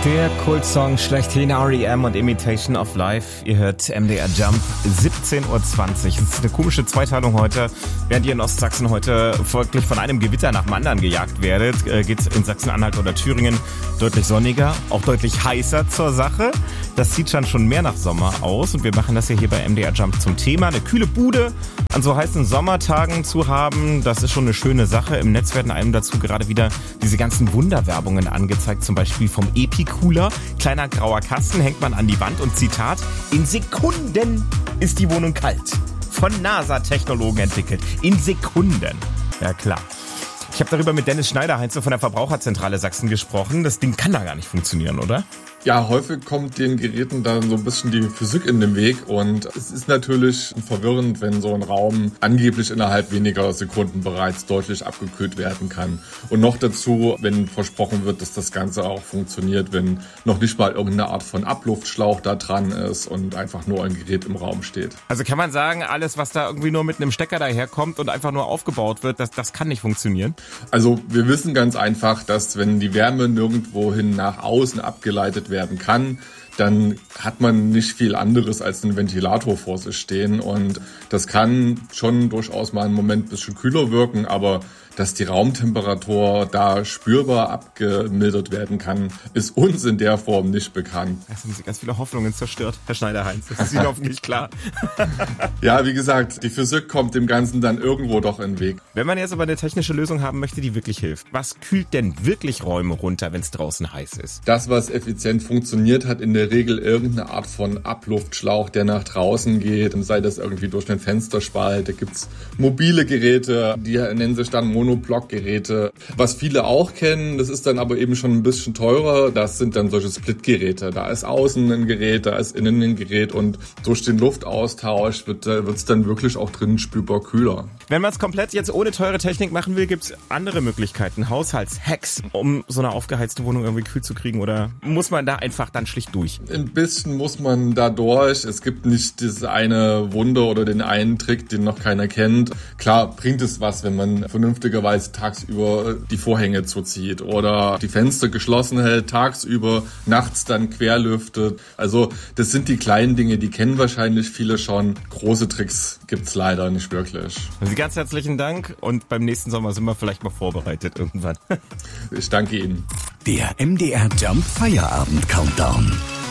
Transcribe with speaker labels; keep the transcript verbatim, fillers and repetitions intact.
Speaker 1: Der Kultsong schlechthin, R E M und Imitation of Life. Ihr hört M D R Jump, siebzehn Uhr zwanzig. Es ist eine komische Zweiteilung heute. Während ihr in Ostsachsen heute folglich von einem Gewitter nach dem anderen gejagt werdet, äh, geht es in Sachsen-Anhalt oder Thüringen deutlich sonniger, auch deutlich heißer zur Sache. Das sieht dann schon mehr nach Sommer aus und wir machen das ja hier bei M D R Jump zum Thema. Eine kühle Bude an so heißen Sommertagen zu haben, das ist schon eine schöne Sache. Im Netz werden einem dazu gerade wieder diese ganzen Wunderwerbungen angezeigt, zum Beispiel vom Epi-Cooler. Kleiner grauer Kasten hängt man an die Wand und Zitat, in Sekunden ist die Wohnung kalt. Von NASA-Technologen entwickelt. In Sekunden. Ja klar. Ich habe darüber mit Dennis Schneider-Heinze von der Verbraucherzentrale Sachsen gesprochen. Das Ding kann da gar nicht funktionieren, oder?
Speaker 2: Ja, häufig kommt den Geräten dann so ein bisschen die Physik in den Weg und es ist natürlich verwirrend, wenn so ein Raum angeblich innerhalb weniger Sekunden bereits deutlich abgekühlt werden kann. Und noch dazu, wenn versprochen wird, dass das Ganze auch funktioniert, wenn noch nicht mal irgendeine Art von Abluftschlauch da dran ist und einfach nur ein Gerät im Raum steht.
Speaker 1: Also kann man sagen, alles, was da irgendwie nur mit einem Stecker daherkommt und einfach nur aufgebaut wird, das, das kann nicht funktionieren?
Speaker 2: Also wir wissen ganz einfach, dass wenn die Wärme nirgendwohin nach außen abgeleitet wird, werden kann, dann hat man nicht viel anderes als einen Ventilator vor sich stehen und das kann schon durchaus mal einen Moment ein bisschen kühler wirken, aber dass die Raumtemperatur da spürbar abgemildert werden kann, ist uns in der Form nicht bekannt.
Speaker 1: Das haben Sie ganz viele Hoffnungen zerstört, Herr Schneider-Heinz. Das ist Ihnen hoffentlich klar.
Speaker 2: Ja, wie gesagt, die Physik kommt dem Ganzen dann irgendwo doch in den Weg.
Speaker 1: Wenn man jetzt aber eine technische Lösung haben möchte, die wirklich hilft, was kühlt denn wirklich Räume runter, wenn es draußen heiß ist?
Speaker 2: Das, was effizient funktioniert, hat in der Regel irgendeine Art von Abluftschlauch, der nach draußen geht, sei das irgendwie durch einen Fensterspalt. Da gibt's mobile Geräte, die nennen sich dann Monoblock-Geräte. Was viele auch kennen, das ist dann aber eben schon ein bisschen teurer, das sind dann solche Split-Geräte. Da ist außen ein Gerät, da ist innen ein Gerät und durch den Luftaustausch wird es dann wirklich auch drinnen spürbar kühler.
Speaker 1: Wenn man es komplett jetzt ohne teure Technik machen will, gibt's andere Möglichkeiten, Haushaltshacks, um so eine aufgeheizte Wohnung irgendwie kühl zu kriegen, oder muss man da einfach dann schlicht durch?
Speaker 2: Ein bisschen muss man da durch. Es gibt nicht das eine Wunder oder den einen Trick, den noch keiner kennt. Klar bringt es was, wenn man vernünftigerweise tagsüber die Vorhänge zuzieht oder die Fenster geschlossen hält, tagsüber, nachts dann querlüftet. Also das sind die kleinen Dinge, die kennen wahrscheinlich viele schon. Große Tricks gibt's leider nicht wirklich.
Speaker 1: Also ganz herzlichen Dank und beim nächsten Sommer sind wir vielleicht mal vorbereitet irgendwann.
Speaker 2: Ich danke Ihnen.
Speaker 3: Der M D R Jump Feierabend Countdown.